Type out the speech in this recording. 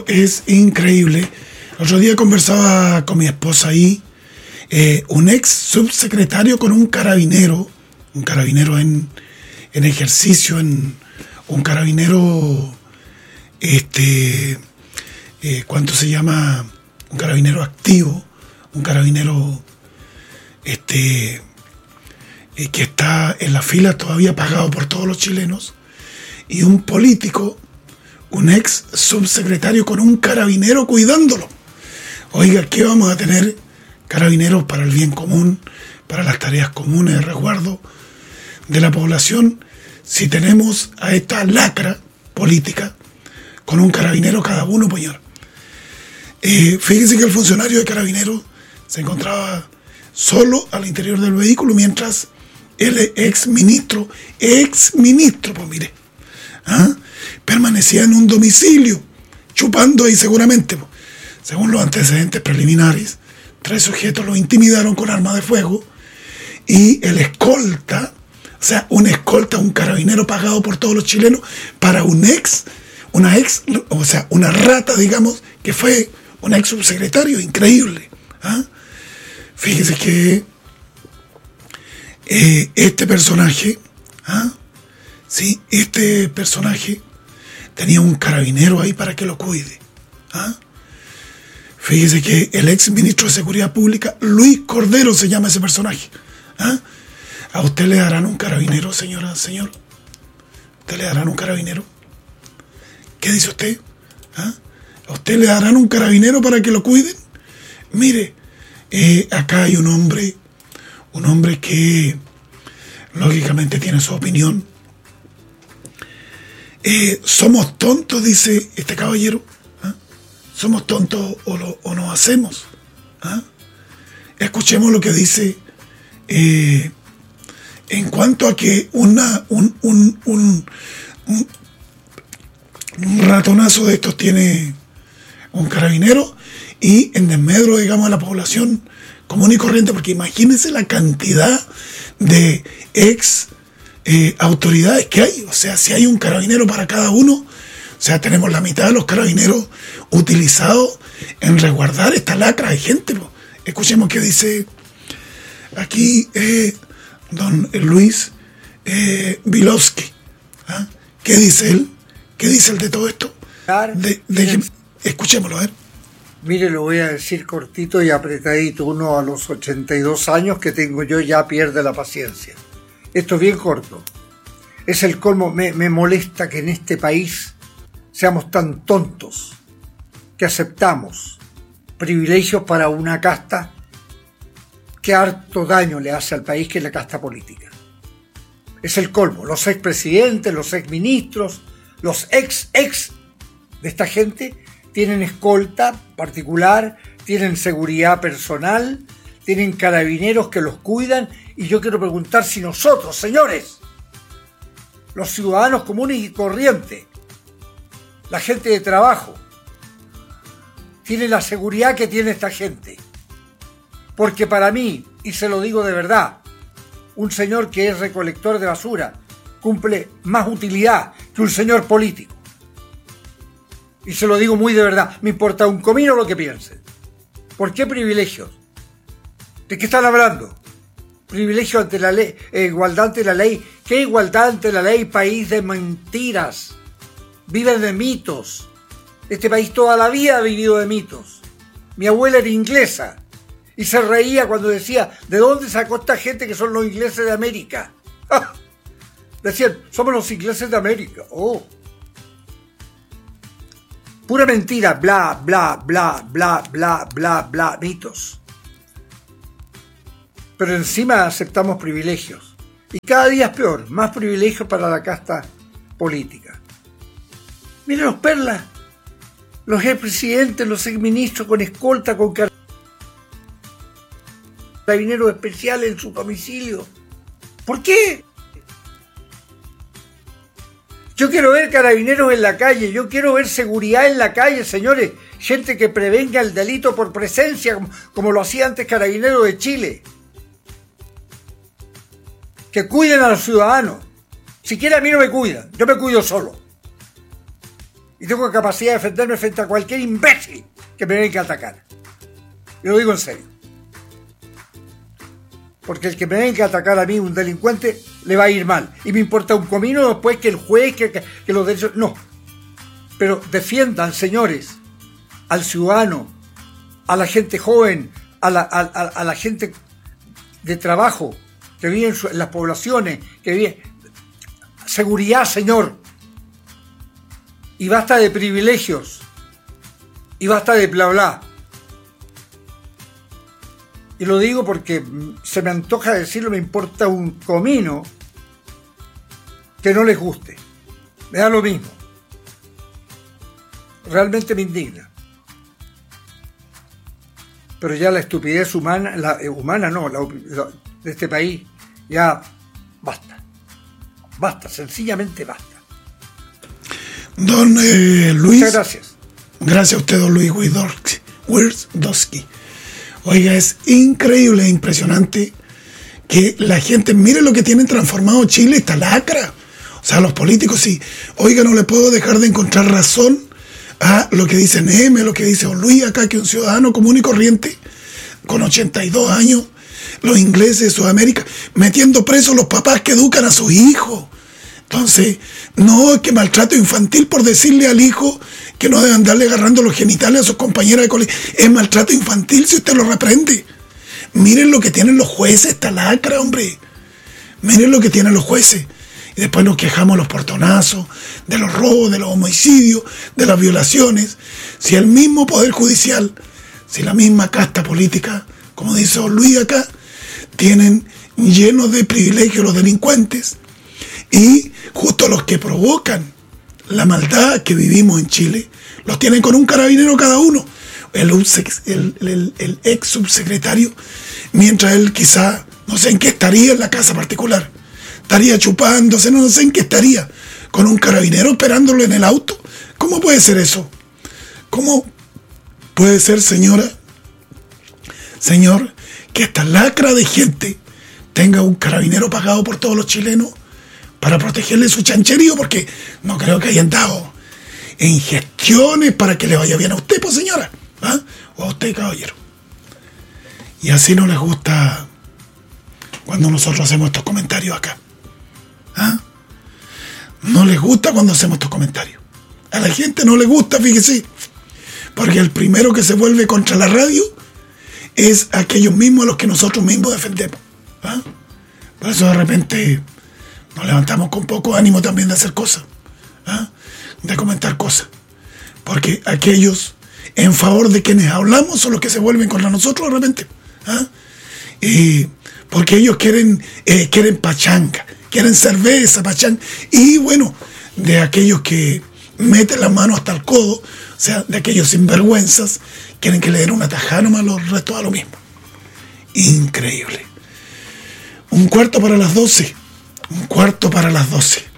Es increíble. El otro día conversaba con mi esposa ahí, un ex subsecretario con un carabinero en ejercicio, un carabinero, ¿cuánto se llama? Un carabinero activo, un carabinero, que está en la fila todavía pagado por todos los chilenos, y un político, un ex subsecretario con un carabinero cuidándolo. Oiga, ¿qué vamos a tener? Carabineros para el bien común, para las tareas comunes de resguardo de la población, si tenemos a esta lacra política con un carabinero cada uno, señor. Fíjense que el funcionario de carabineros se encontraba solo al interior del vehículo mientras el ex ministro, pues mire, permanecía en un domicilio, chupando ahí seguramente. Según los antecedentes preliminares, 3 sujetos lo intimidaron con arma de fuego y el escolta, un carabinero pagado por todos los chilenos para una rata, digamos, que fue un ex subsecretario, increíble. Fíjese que este personaje tenía un carabinero ahí para que lo cuide. Fíjese que el ex ministro de Seguridad Pública, Luis Cordero, se llama ese personaje. ¿A usted le darán un carabinero, señora, señor? ¿Usted le darán un carabinero? ¿Qué dice usted? ¿A usted le darán un carabinero para que lo cuiden? Mire, acá hay un hombre que lógicamente tiene su opinión. Somos tontos, dice este caballero. Somos tontos o nos hacemos. Escuchemos lo que dice en cuanto a que un ratonazo de estos tiene un carabinero y en desmedro, digamos, de la población común y corriente, porque imagínense la cantidad de ex autoridades que hay. O sea, si hay un carabinero para cada uno, o sea, tenemos la mitad de los carabineros utilizados en resguardar esta lacra de gente. Escuchemos qué dice aquí don Luis Vilowski. ¿Qué dice él? ¿Qué dice él de todo esto? Escuchémoslo, a ver. Mire, lo voy a decir cortito y apretadito. Uno a los 82 años que tengo yo ya pierde la paciencia. Esto es bien corto. Es el colmo. Me molesta que en este país seamos tan tontos que aceptamos privilegios para una casta que harto daño le hace al país, que es la casta política. Es el colmo. Los expresidentes, los exministros, los ex de esta gente tienen escolta particular, tienen seguridad personal, tienen carabineros que los cuidan, y yo quiero preguntar si nosotros, señores, los ciudadanos comunes y corrientes, la gente de trabajo, tiene la seguridad que tiene esta gente. Porque para mí, y se lo digo de verdad, un señor que es recolector de basura cumple más utilidad que un señor político. Y se lo digo muy de verdad, me importa un comino lo que piensen. ¿Por qué privilegios? ¿De qué están hablando? Privilegio ante la ley, igualdad ante la ley. ¿Qué igualdad ante la ley? País de mentiras. Viven de mitos. Este país toda la vida ha vivido de mitos. Mi abuela era inglesa y se reía cuando decía, ¿de dónde sacó esta gente que son los ingleses de América? ¡Ah! Decían, somos los ingleses de América. Oh. Pura mentira, bla, bla, bla, bla, bla, bla, bla, mitos. Pero encima aceptamos privilegios. Y cada día es peor, más privilegios para la casta política. Miren los perlas, los expresidentes, los exministros con escolta, con carabineros especiales en su domicilio. ¿Por qué? Yo quiero ver carabineros en la calle, yo quiero ver seguridad en la calle, señores. Gente que prevenga el delito por presencia, como lo hacía antes Carabineros de Chile. Que cuiden a los ciudadanos. Siquiera a mí no me cuidan, yo me cuido solo. Y tengo capacidad de defenderme frente a cualquier imbécil que me venga a atacar. Y lo digo en serio. Porque el que me venga a atacar a mí, un delincuente, le va a ir mal. Y me importa un comino después que el juez, que los derechos... No. Pero defiendan, señores, al ciudadano, a la gente joven, a la gente de trabajo, que vive en las poblaciones, que vive... Seguridad, señor. Y basta de privilegios. Y basta de bla bla. Y lo digo porque se me antoja decirlo, me importa un comino que no les guste. Me da lo mismo. Realmente me indigna. Pero ya la estupidez humana, de este país, ya basta. Basta, sencillamente basta. Don Luis. Muchas gracias. Gracias a usted, don Luis Wierdowski. Oiga, es increíble, impresionante que la gente, mire lo que tienen transformado Chile, esta lacra. O sea, los políticos sí. Oiga, no le puedo dejar de encontrar razón a lo que dice Neme, lo que dice don Luis acá, que un ciudadano común y corriente, con 82 años, los ingleses de Sudamérica, metiendo presos los papás que educan a sus hijos. Entonces, no, es que maltrato infantil por decirle al hijo que no debe andarle agarrando los genitales a sus compañeras de colegio. Es maltrato infantil si usted lo reprende. Miren lo que tienen los jueces, esta lacra, hombre. Miren lo que tienen los jueces. Y después nos quejamos de los portonazos, de los robos, de los homicidios, de las violaciones. Si el mismo Poder Judicial, si la misma casta política, como dice don Luis acá, tienen llenos de privilegios los delincuentes, y justo los que provocan la maldad que vivimos en Chile, los tienen con un carabinero cada uno. El ex subsecretario, mientras él quizá, no sé en qué estaría en la casa particular, estaría chupándose, no sé en qué estaría, con un carabinero esperándolo en el auto. ¿Cómo puede ser eso? ¿Cómo puede ser, señor, que esta lacra de gente tenga un carabinero pagado por todos los chilenos para protegerle su chancherío? Porque no creo que hayan dado en gestiones para que le vaya bien a usted, pues señora, ¿ah? O a usted, caballero. Y así no les gusta cuando nosotros hacemos estos comentarios acá, ¿ah? No les gusta cuando hacemos estos comentarios. A la gente no le gusta, fíjese, porque el primero que se vuelve contra la radio es aquellos mismos a los que nosotros mismos defendemos, ¿ah? Por eso de repente nos levantamos con poco ánimo también de hacer cosas, ¿ah? De comentar cosas, porque aquellos en favor de quienes hablamos son los que se vuelven contra nosotros de repente, ¿ah? Porque ellos quieren pachanga, quieren cerveza, pachanga, y bueno, de aquellos que meten la mano hasta el codo, o sea, de aquellos sinvergüenzas, quieren que le den una tajada nomás, los restos a lo mismo. Increíble. 11:45. 11:45.